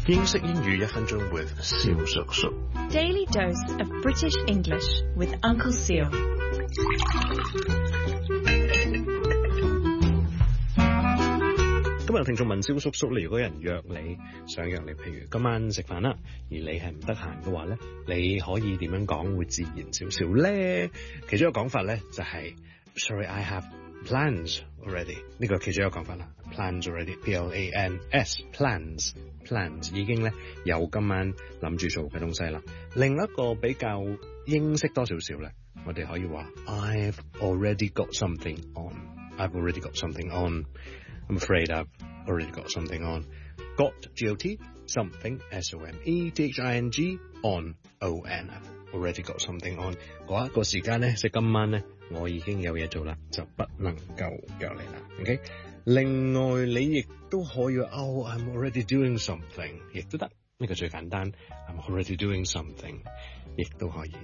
英式英語1分鐘 with 蕭叔叔。 Daily dose of British English with Uncle Seal. 今日聽眾問蕭叔叔，如果有人想約你，譬如今晚食飯啦，而你係唔得閒嘅話咧，你可以點樣講會自然少少咧？其中一個講法咧就係 Sorry, I have plans already。呢個其中一個講法啦 ，plans already P-L-A-N-S plans 已經咧有今晚諗住做嘅東西啦。另一個比較英式多少少咧，我哋可以話 I've already got something on。I'm afraid I've already got something on. Got, G-O-T, something, S-O-M-E-T-H-I-N-G, on, O-N. I've already got something on. 嗰一個時間咧，即今晚咧，我已經有嘢做啦，就不能夠約你啦。OK？ 另外你亦都可以話 Oh, I'm already doing something， 亦都得。呢個最簡單 I'm already doing something， 亦都可以。